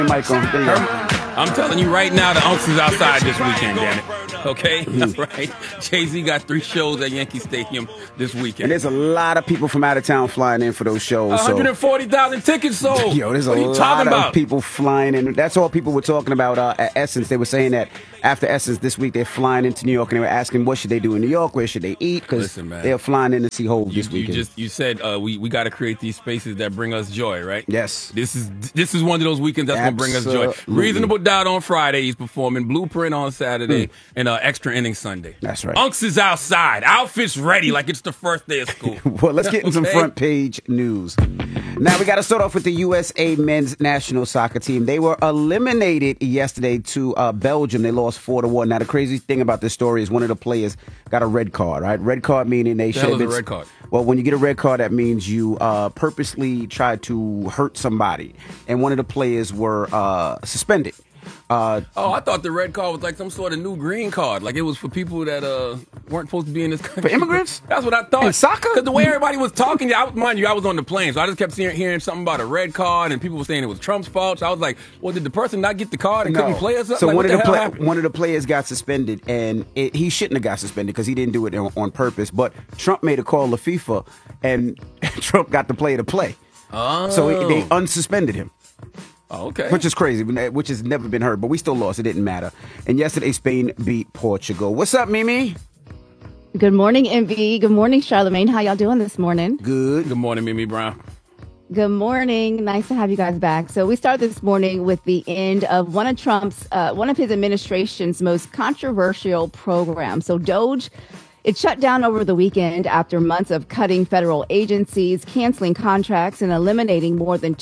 Mic on. There you go. I'm telling you right now, the Unks is outside this weekend, damn it. Okay? Right? Jay-Z got 3 shows at Yankee Stadium this weekend. And there's a lot of people from out of town flying in for those shows. 140,000 tickets sold. Yo, there's a lot of people flying in. That's all people were talking about at Essence. They were saying that after Essence this week, they're flying into New York, and they were asking what should they do in New York, where should they eat, because they're flying in to see Hov this weekend. You said we got to create these spaces that bring us joy, right? Yes. This is one of those weekends that's going to bring us joy. Reasonable Doubt on Friday, he's performing. Blueprint on Saturday, and Extra Innings Sunday. That's right. Unks is outside. Outfits ready like it's the first day of school. Well, let's get in some front page news. Now, we got to start off with the USA men's national soccer team. They were eliminated yesterday to Belgium. They lost 4-1. Now, the crazy thing about this story is one of the players got a red card, right? Red card meaning they should have been. A red card? Well, when you get a red card, that means you purposely tried to hurt somebody. And one of the players were suspended. I thought the red card was like some sort of new green card. Like it was for people that weren't supposed to be in this country. For immigrants? That's what I thought. In soccer? Because the way everybody was talking, mind you, I was on the plane, so I just kept hearing something about a red card, and people were saying it was Trump's fault. So I was like, well, did the person not get the card and couldn't play or something? So like, one of the players got suspended, and he shouldn't have got suspended because he didn't do it on purpose. But Trump made a call to FIFA, and Trump got the player to play. Oh. So they unsuspended him. Oh, okay. Which is crazy, which has never been heard, but we still lost. It didn't matter. And yesterday, Spain beat Portugal. What's up, Mimi? Good morning, MV. Good morning, Charlamagne. How y'all doing this morning? Good. Good morning, Mimi Brown. Good morning. Nice to have you guys back. So we start this morning with the end of one of his administration's most controversial programs. So DOGE, it shut down over the weekend after months of cutting federal agencies, canceling contracts, and eliminating more than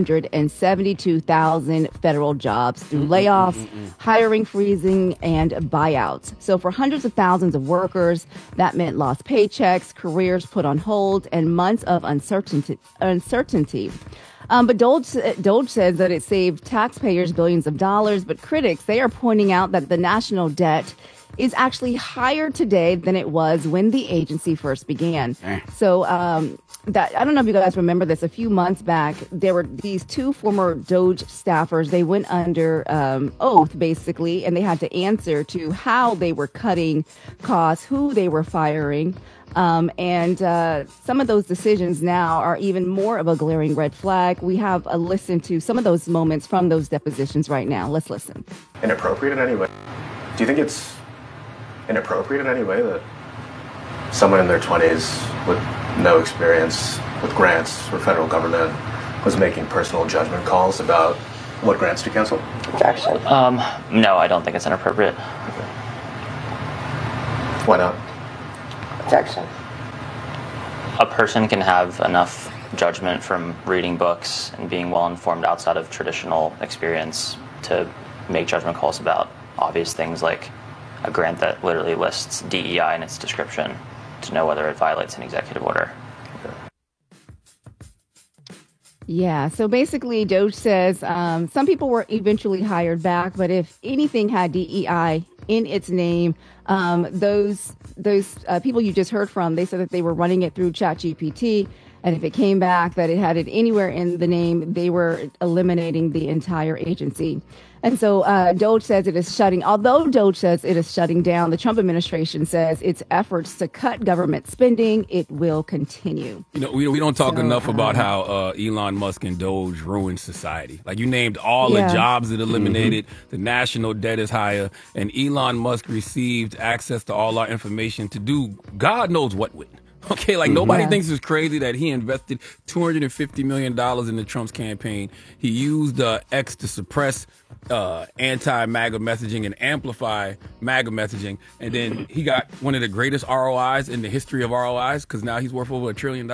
272,000 federal jobs through layoffs, hiring freezing, and buyouts. So for hundreds of thousands of workers, that meant lost paychecks, careers put on hold, and months of uncertainty. But DOGE says that it saved taxpayers billions of dollars, but critics, they are pointing out that the national debt is actually higher today than it was when the agency first began. So that I don't know if you guys remember this. A few months back, there were these 2 former DOGE staffers. They went under oath, basically, and they had to answer to how they were cutting costs, who they were firing. And some of those decisions now are even more of a glaring red flag. We have a listen to some of those moments from those depositions right now. Let's listen. Inappropriate in any way? Do you think it's inappropriate in any way that someone in their 20s with no experience with grants or federal government was making personal judgment calls about what grants to cancel? Objection. No, I don't think it's inappropriate. Okay. Why not? Objection. A person can have enough judgment from reading books and being well informed outside of traditional experience to make judgment calls about obvious things like a grant that literally lists DEI in its description to know whether it violates an executive order. Yeah, so basically DOGE says some people were eventually hired back, but if anything had DEI in its name, those people you just heard from, they said that they were running it through ChatGPT, and if it came back that it had it anywhere in the name, they were eliminating the entire agency. And so DOGE says although DOGE says it is shutting down, the Trump administration says its efforts to cut government spending, it will continue. You know, we don't talk enough about how Elon Musk and DOGE ruined society. Like you named all the jobs that eliminated, the national debt is higher, and Elon Musk received access to all our information to do God knows what with. Okay, like nobody thinks it's crazy that he invested $250 million into Trump's campaign. He used X to suppress anti-MAGA messaging and amplify MAGA messaging. And then he got one of the greatest ROIs in the history of ROIs because now he's worth over $1 trillion.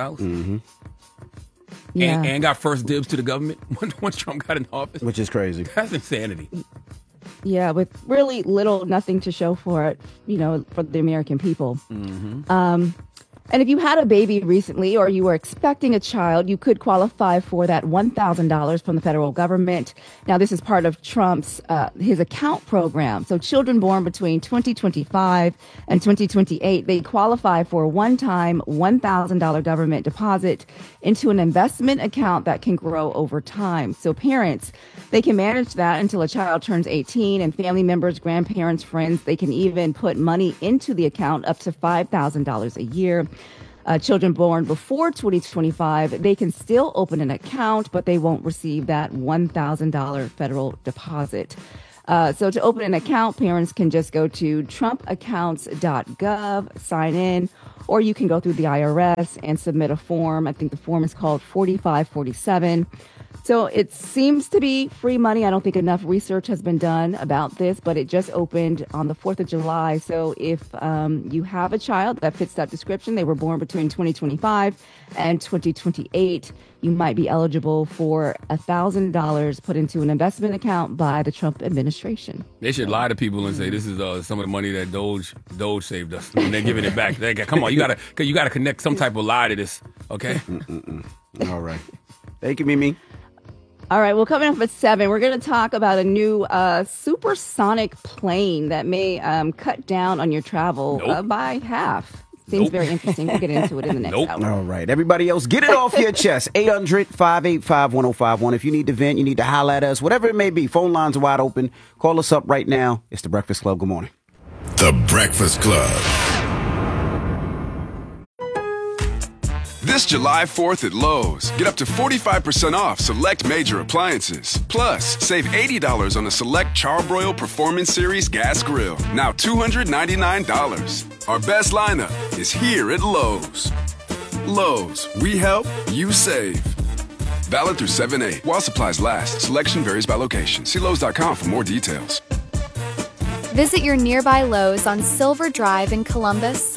And got first dibs to the government once Trump got in office. Which is crazy. That's insanity. Yeah, with really nothing to show for it, for the American people. And if you had a baby recently or you were expecting a child, you could qualify for that $1,000 from the federal government. Now, this is part of Trump's his account program. So children born between 2025 and 2028, they qualify for a one-time $1,000 government deposit into an investment account that can grow over time. So parents, they can manage that until a child turns 18, and family members, grandparents, friends, they can even put money into the account up to $5,000 a year. Children born before 2025, they can still open an account, but they won't receive that $1,000 federal deposit. So to open an account, parents can just go to trumpaccounts.gov, sign in, or you can go through the IRS and submit a form. I think the form is called 4547. So it seems to be free money. I don't think enough research has been done about this, but it just opened on the 4th of July. So if you have a child that fits that description, they were born between 2025 and 2028, you might be eligible for $1,000 put into an investment account by the Trump administration. They should lie to people and say this is some of the money that Doge saved us, and they're giving it back. Come on, you gotta connect some type of lie to this, okay? All right. Thank you, Mimi. All right, well, coming up at 7, we're going to talk about a new supersonic plane that may cut down on your travel by half. Seems very interesting. We'll get into it in the next hour. All right, everybody else, get it off your chest. 800-585-1051. If you need to vent, you need to holler at us, whatever it may be. Phone lines are wide open. Call us up right now. It's The Breakfast Club. Good morning. The Breakfast Club. This July 4th at Lowe's, get up to 45% off select major appliances. Plus, save $80 on a select Charbroil Performance Series gas grill. Now $299. Our best lineup is here at Lowe's. Lowe's, we help, you save. Valid through 7/8. While supplies last, selection varies by location. See Lowes.com for more details. Visit your nearby Lowe's on Silver Drive in Columbus.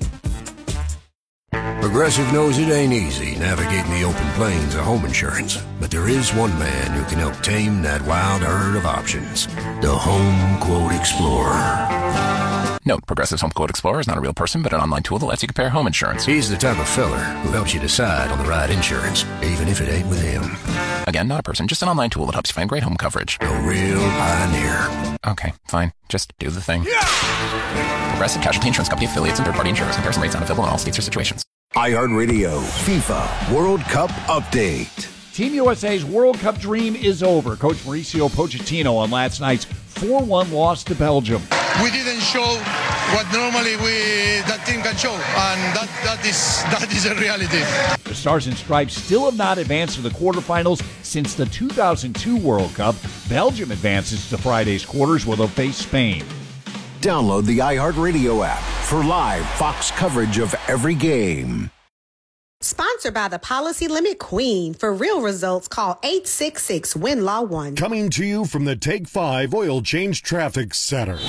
Progressive knows it ain't easy navigating the open plains of home insurance, but there is one man who can help tame that wild herd of options. The Home Quote Explorer. Note, Progressive's Home Quote Explorer is not a real person, but an online tool that lets you compare home insurance. He's the type of feller who helps you decide on the right insurance, even if it ain't with him. Again, not a person, just an online tool that helps you find great home coverage. A real pioneer. Okay, fine. Just do the thing. Yeah! Progressive Casualty Insurance Company affiliates and third-party insurers. Comparison rates not available in all states or situations. iHeartRadio FIFA World Cup Update. Team USA's World Cup dream is over. Coach Mauricio Pochettino on last night's 4-1 loss to Belgium. We didn't show what normally that team can show, and that is a reality. The Stars and Stripes still have not advanced to the quarterfinals since the 2002 World Cup. Belgium advances to Friday's quarters where they'll face Spain. Download the iHeartRadio app for live Fox coverage of every game. Sponsored by the Policy Limit Queen. For real results, call 866-WIN-LAW-1. Coming to you from the Take 5 Oil Change Traffic Center.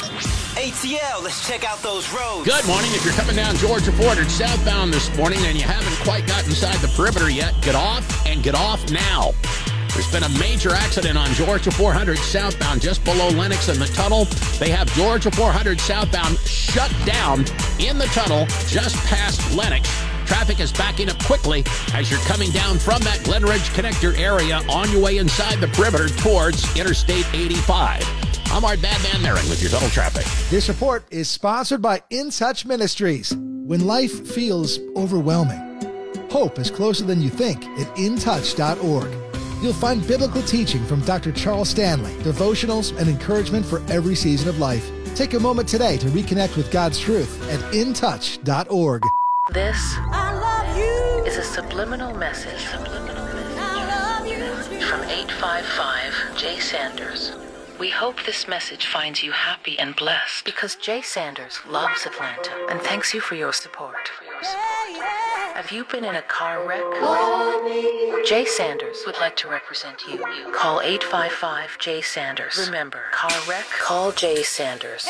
ATL, let's check out those roads. Good morning. If you're coming down Georgia 400 southbound this morning and you haven't quite got inside the perimeter yet, get off and get off now. There's been a major accident on Georgia 400 southbound just below Lenox in the tunnel. They have Georgia 400 southbound shut down in the tunnel just past Lenox. Traffic is backing up quickly as you're coming down from that Glen Ridge connector area on your way inside the perimeter towards Interstate 85. I'm Art Badman Marin with your tunnel traffic. This report is sponsored by In Touch Ministries. When life feels overwhelming, hope is closer than you think at intouch.org. You'll find biblical teaching from Dr. Charles Stanley, devotionals, and encouragement for every season of life. Take a moment today to reconnect with God's truth at intouch.org. This is a subliminal message from 855 Jay Sanders. We hope this message finds you happy and blessed because Jay Sanders loves Atlanta and thanks you for your support. Have you been in a car wreck? Jay Sanders would like to represent you. Call 855 Jay Sanders. Remember, car wreck, call Jay Sanders.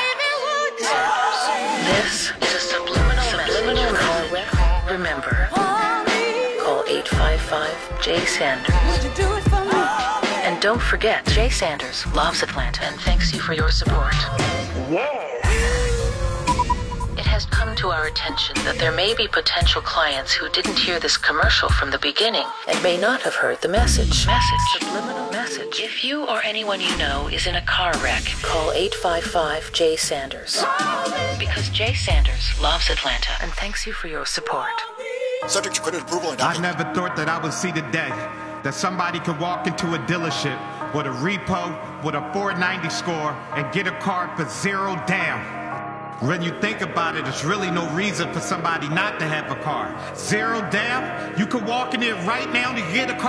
This is a subliminal message. Car wreck, remember, call 855 Jay Sanders. And don't forget, Jay Sanders loves Atlanta and thanks you for your support. has come to our attention that there may be potential clients who didn't hear this commercial from the beginning and may not have heard the message. Subliminal message. If you or anyone you know is in a car wreck, call 855-J-Sanders. Because Jay Sanders loves Atlanta and thanks you for your support. Subject to credit approval and I never thought that I would see the day that somebody could walk into a dealership with a repo, with a 490 score, and get a car for $0 down. When you think about it, there's really no reason for somebody not to have a car. $0 down? You could walk in there right now to get a car